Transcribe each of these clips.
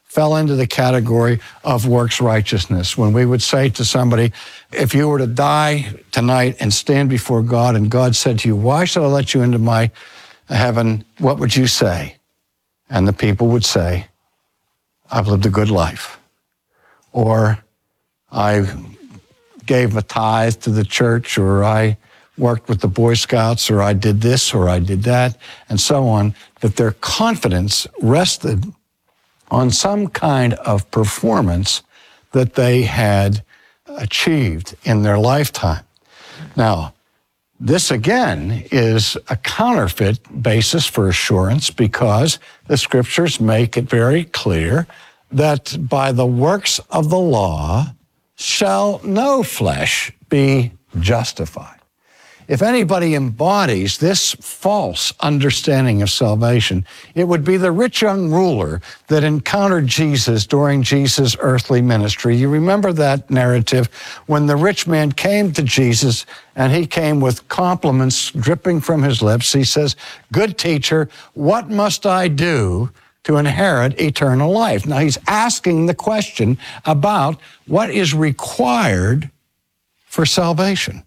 fell into the category of works righteousness. When we would say to somebody, if you were to die tonight and stand before God and God said to you, why should I let you into my heaven? What would you say? And the people would say, I've lived a good life. Or I gave a tithe to the church, or I worked with the Boy Scouts, or I did this, or I did that, and so on, that their confidence rested on some kind of performance that they had achieved in their lifetime. Now, this again is a counterfeit basis for assurance, because the scriptures make it very clear that by the works of the law shall no flesh be justified. If anybody embodies this false understanding of salvation, it would be the rich young ruler that encountered Jesus during Jesus' earthly ministry. You remember that narrative when the rich man came to Jesus and he came with compliments dripping from his lips. He says, "Good teacher, what must I do to inherit eternal life?" Now he's asking the question about what is required for salvation.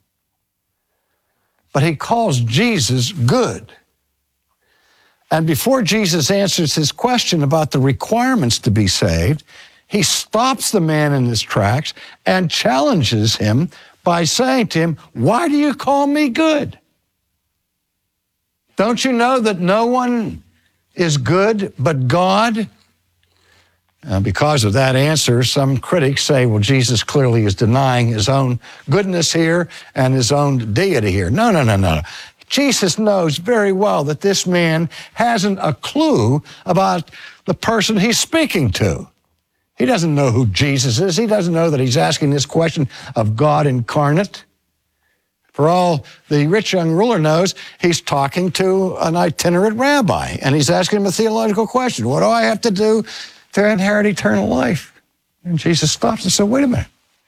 But he calls Jesus good. And before Jesus answers his question about the requirements to be saved, he stops the man in his tracks and challenges him by saying to him, "Why do you call me good? Don't you know that no one is good but God?" Because of that answer, some critics say, well, Jesus clearly is denying his own goodness here and his own deity here. No. Jesus knows very well that this man hasn't a clue about the person he's speaking to. He doesn't know who Jesus is. He doesn't know that he's asking this question of God incarnate. For all the rich young ruler knows, he's talking to an itinerant rabbi, and he's asking him a theological question. What do I have to do to inherit eternal life? And Jesus stops and says, wait a minute.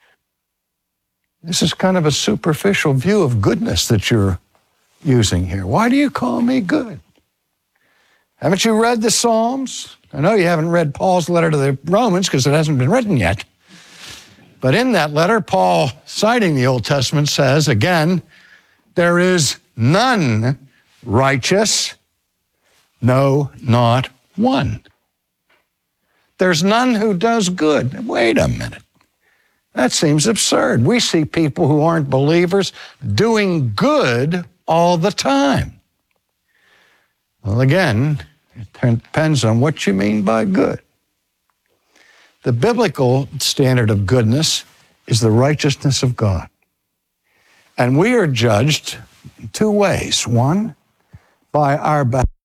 This is kind of a superficial view of goodness that you're using here. Why do you call me good? Haven't you read the Psalms? I know you haven't read Paul's letter to the Romans because it hasn't been written yet. But in that letter, Paul, citing the Old Testament, says, again, there is none righteous, no, not one. There's none who does good. Wait a minute. That seems absurd. We see people who aren't believers doing good all the time. Well, again, it depends on what you mean by good. The biblical standard of goodness is the righteousness of God. And we are judged two ways. One, by our